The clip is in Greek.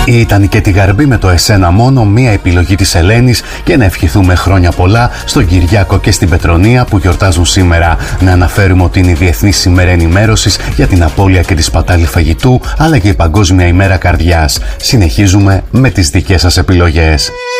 Ήταν και τη Γαρμπή με το «Εσένα μόνο», μία επιλογή της Ελένης, και να ευχηθούμε χρόνια πολλά στον Κυριάκο και στην Πετρονία που γιορτάζουν σήμερα. Να αναφέρουμε ότι είναι η Διεθνής ημέρα ενημέρωσης για την απώλεια και τη σπατάλη φαγητού, αλλά και η Παγκόσμια ημέρα καρδιάς. Συνεχίζουμε με τις δικές σας επιλογές.